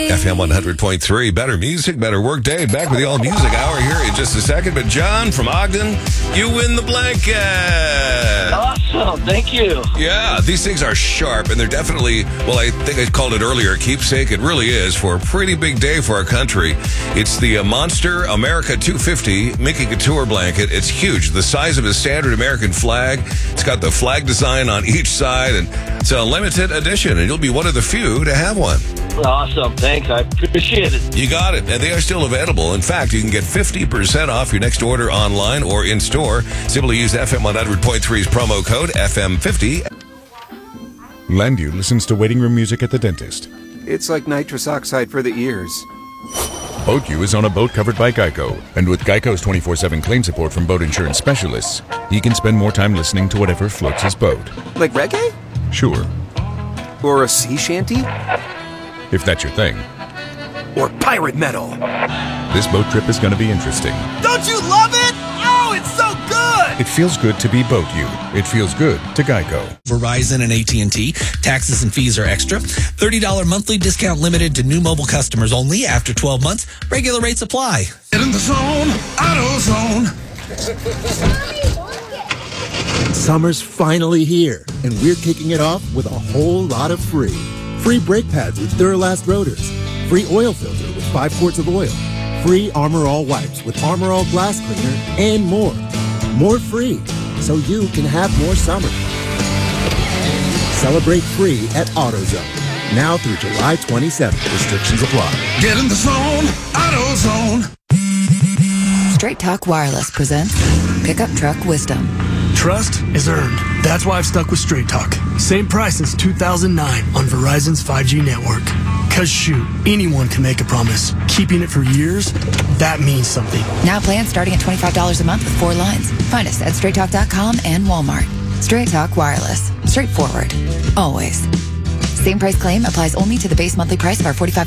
FM 100.3. Better music, better work day. Back with the All Music Hour here in just a second. But John from Ogden, you win the blanket. Awesome. Thank you. Yeah, these things are sharp, and they're definitely, well, I think I called it earlier, a keepsake. It really is for a pretty big day for our country. It's the Monster America 250 Mickey Couture blanket. It's huge, the size of a standard American flag. It's got the flag design on each side, and it's a limited edition, and you'll be one of the few to have one. Awesome. Thanks. I appreciate it. You got it. And they are still available. In fact, you can get 50% off your next order online or in store. Simply use FM 100.3's promo code FM50. Landu listens to waiting room music at the dentist. It's like nitrous oxide for the ears. BoatU is on a boat covered by Geico. And with Geico's 24/7 claim support from boat insurance specialists, he can spend more time listening to whatever floats his boat. Like reggae? Sure. Or a sea shanty? If that's your thing. Or pirate metal? This boat trip is going to be interesting. Don't you love it? Oh, it's so good! It feels good to be BoatU. It feels good to Geico. Verizon and AT&T. Taxes and fees are extra. $30 monthly discount limited to new mobile customers only after 12 months. Regular rates apply. Get in the zone, AutoZone. Summer's finally here, and we're kicking it off with a whole lot of free. Free brake pads with Duralast rotors. Free oil filter with 5 quarts of oil. Free Armor All wipes with Armor All glass cleaner, and more. More free, so you can have more summer. Celebrate free at AutoZone. Now through July 27th. Restrictions apply. Get in the zone, AutoZone. Straight Talk Wireless presents Pickup Truck Wisdom. Trust is earned. That's why I've stuck with Straight Talk. Same price since 2009 on Verizon's 5G network. Cause shoot, anyone can make a promise. Keeping it for years, that means something. Now plans starting at $25 a month with 4 lines. Find us at straighttalk.com and Walmart. Straight Talk Wireless. Straightforward. Always. Same price claim applies only to the base monthly price of our $45